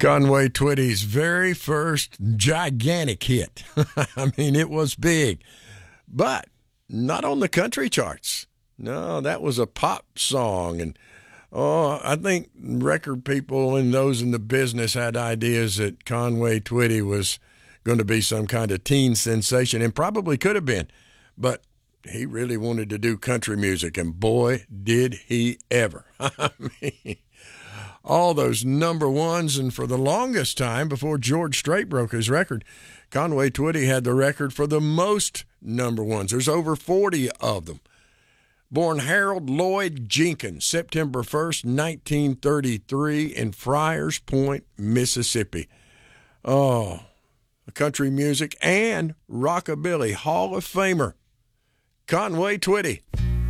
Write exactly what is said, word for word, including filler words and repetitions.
Conway Twitty's very first gigantic hit. I mean, it was big, but not on the country charts. No, that was a pop song. And, oh, I think record people and those in the business had ideas that Conway Twitty was going to be some kind of teen sensation, and probably could have been. But he really wanted to do country music, and boy, did he ever. I mean, all those number ones, and for the longest time, before George Strait broke his record, Conway Twitty had the record for the most number ones. There's over forty of them. Born Harold Lloyd Jenkins, September first, nineteen thirty-three, in Friars Point, Mississippi. Oh, country music and rockabilly Hall of Famer, Conway Twitty.